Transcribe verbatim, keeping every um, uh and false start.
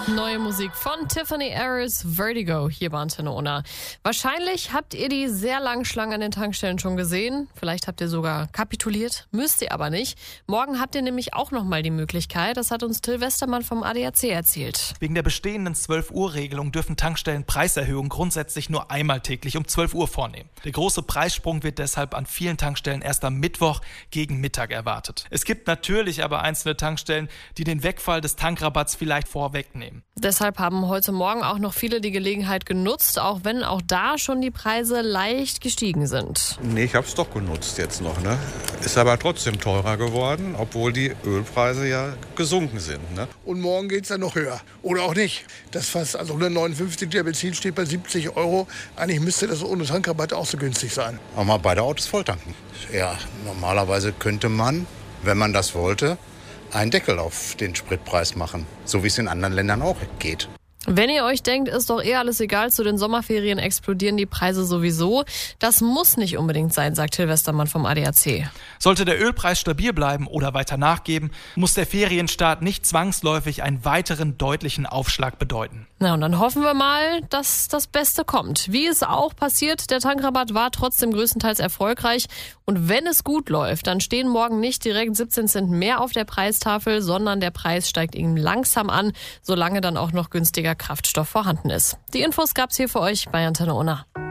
Neue Musik von Tiffany Harris, Vertigo, hier bei Antenne Unna. Wahrscheinlich habt ihr die sehr langen Schlangen an den Tankstellen schon gesehen. Vielleicht habt ihr sogar kapituliert, müsst ihr aber nicht. Morgen habt ihr nämlich auch nochmal die Möglichkeit. Das hat uns Till Westermann vom A D A C erzählt. Wegen der bestehenden zwölf Uhr Regelung dürfen Tankstellen Preiserhöhungen grundsätzlich nur einmal täglich um zwölf Uhr vornehmen. Der große Preissprung wird deshalb an vielen Tankstellen erst am Mittwoch gegen Mittag erwartet. Es gibt natürlich aber einzelne Tankstellen, die den Wegfall des Tankrabatts vielleicht vorwegnehmen. Deshalb haben heute Morgen auch noch viele die Gelegenheit genutzt, auch wenn auch da schon die Preise leicht gestiegen sind. Nee, ich habe es doch genutzt jetzt noch. Ne? Ist aber trotzdem teurer geworden, obwohl die Ölpreise ja gesunken sind. Ne? Und morgen geht es dann noch höher. Oder auch nicht. Das Fass, also hundertneunundfünfzig Liter Benzin steht bei siebzig Euro. Eigentlich müsste das ohne Tankrabatt auch so günstig sein. Auch mal beide Autos volltanken. Ja, normalerweise könnte man, wenn man das wollte, einen Deckel auf den Spritpreis machen, so wie es in anderen Ländern auch geht. Wenn ihr euch denkt, ist doch eh alles egal, zu den Sommerferien explodieren die Preise sowieso. Das muss nicht unbedingt sein, sagt Till Westermann vom A D A C. Sollte der Ölpreis stabil bleiben oder weiter nachgeben, muss der Ferienstart nicht zwangsläufig einen weiteren deutlichen Aufschlag bedeuten. Na, und dann hoffen wir mal, dass das Beste kommt. Wie es auch passiert, der Tankrabatt war trotzdem größtenteils erfolgreich. Und wenn es gut läuft, dann stehen morgen nicht direkt siebzehn Cent mehr auf der Preistafel, sondern der Preis steigt eben langsam an, solange dann auch noch günstiger Kraftstoff vorhanden ist. Die Infos gab's hier für euch bei Antenne Unna.